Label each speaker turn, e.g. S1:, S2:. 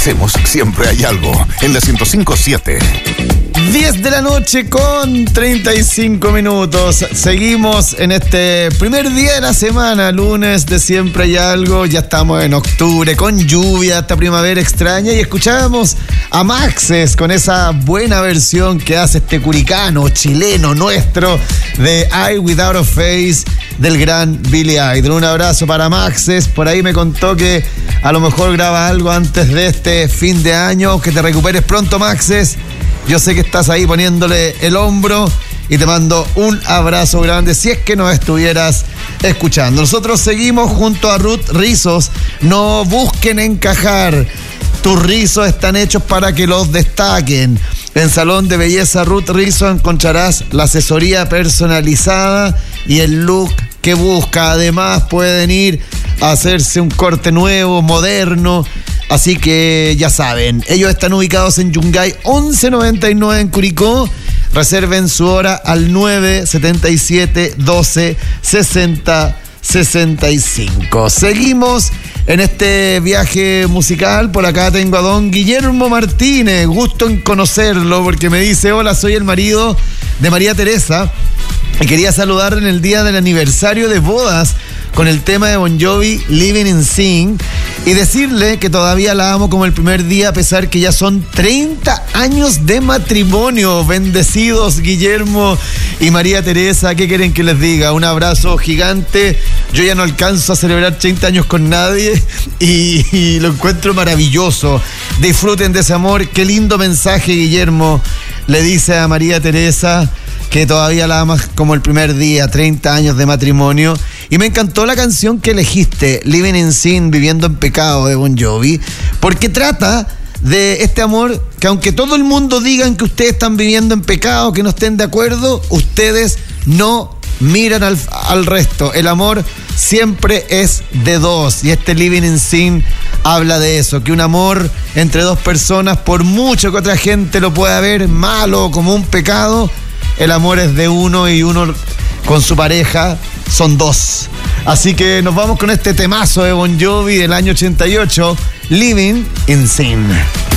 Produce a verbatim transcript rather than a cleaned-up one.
S1: hacemos siempre hay algo. En la ciento cinco punto siete.
S2: diez de la noche con treinta y cinco minutos. Seguimos en este primer día de la semana, lunes de Siempre Hay Algo. Ya estamos en octubre, con lluvia, esta primavera extraña. Y escuchábamos a Maxes con esa buena versión que hace este curicano chileno nuestro de Eye Without a Face del gran Billy Idol. Un abrazo para Maxes. Por ahí me contó que a lo mejor graba algo antes de este fin de año. Que te recuperes pronto, Maxes. Yo sé que estás ahí poniéndole el hombro y te mando un abrazo grande si es que nos estuvieras escuchando. Nosotros seguimos junto a Ruth Rizos. No busquen encajar. Tus rizos están hechos para que los destaquen. En Salón de Belleza Ruth Rizos encontrarás la asesoría personalizada y el look que busca. Además pueden ir a hacerse un corte nuevo, moderno. Así que ya saben, ellos están ubicados en Yungay once noventa y nueve en Curicó. Reserven su hora al nueve setenta y siete doce sesenta sesenta y cinco. Seguimos en este viaje musical. Por acá tengo a don Guillermo Martínez. Gusto en conocerlo porque me dice: hola, soy el marido de María Teresa y quería saludar en el día del aniversario de bodas con el tema de Bon Jovi, Living in Sin, y decirle que todavía la amo como el primer día, a pesar que ya son treinta años de matrimonio. Bendecidos Guillermo y María Teresa, ¿qué quieren que les diga? Un abrazo gigante. Yo ya no alcanzo a celebrar treinta años con nadie y, y lo encuentro maravilloso. Disfruten de ese amor. Qué lindo mensaje, Guillermo. Le dice a María Teresa que todavía la amas como el primer día, treinta años de matrimonio. Y me encantó la canción que elegiste, Living in Sin, Viviendo en Pecado, de Bon Jovi, porque trata de este amor que, aunque todo el mundo digan que ustedes están viviendo en pecado, que no estén de acuerdo, ustedes no miran al, al resto. El amor siempre es de dos, y este Living in Sin habla de eso, que un amor entre dos personas, por mucho que otra gente lo pueda ver malo, como un pecado, el amor es de uno, y uno con su pareja son dos. Así que nos vamos con este temazo de Bon Jovi del año ochenta y ocho, Living in Sin.